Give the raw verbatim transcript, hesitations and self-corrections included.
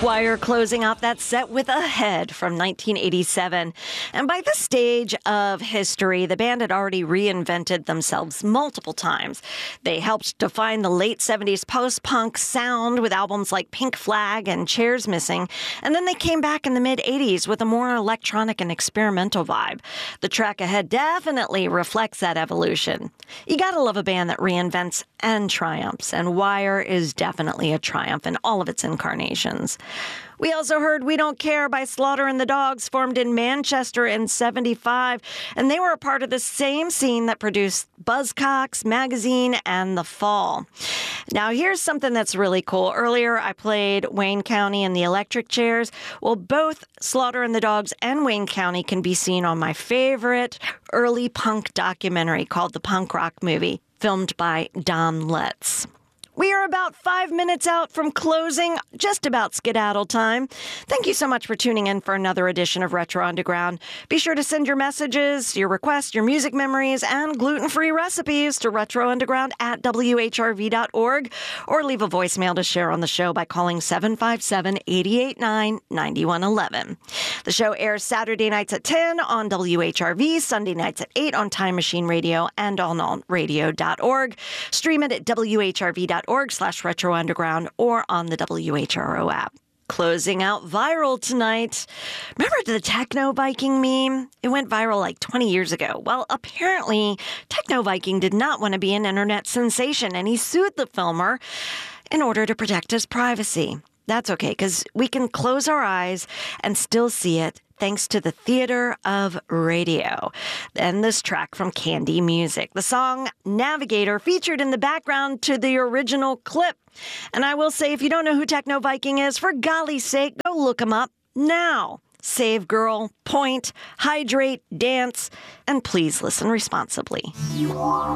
Wire closing off that set with Ahead from nineteen eighty-seven. And by this stage of history, the band had already reinvented themselves multiple times. They helped define the late seventies post-punk sound with albums like Pink Flag and Chairs Missing. And then they came back in the mid-eighties with a more electronic and experimental vibe. The track Ahead definitely reflects that evolution. You gotta love a band that reinvents and triumphs, and Wire is definitely a triumph in all of its incarnations. We also heard We Don't Care by Slaughter and the Dogs, formed in Manchester in seventy-five, and they were a part of the same scene that produced Buzzcocks, Magazine, and The Fall. Now, here's something that's really cool. Earlier, I played Wayne County and the Electric Chairs. Well, both Slaughter and the Dogs and Wayne County can be seen on my favorite early punk documentary called The Punk Rock Movie, filmed by Don Letts. We are about five minutes out from closing, just about skedaddle time. Thank you so much for tuning in for another edition of Retro Underground. Be sure to send your messages, your requests, your music memories, and gluten-free recipes to retrounderground at w h r v dot org, or leave a voicemail to share on the show by calling seven five seven, eight eight nine, nine one one one. The show airs Saturday nights at ten on W H R V, Sunday nights at eight on Time Machine Radio and on alt radio dot org. Stream it at w h r v dot org slash retro underground or on the W H R O app. Closing out viral tonight. Remember the Techno Viking meme? It went viral like twenty years ago. Well, apparently Techno Viking did not want to be an internet sensation, and he sued the filmer in order to protect his privacy. That's okay, because we can close our eyes and still see it thanks to the theater of radio. And this track from Candy Music. The song Navigator featured in the background to the original clip. And I will say, if you don't know who Techno Viking is, for golly's sake, go look him up now. Save girl, point, hydrate, dance, and please listen responsibly.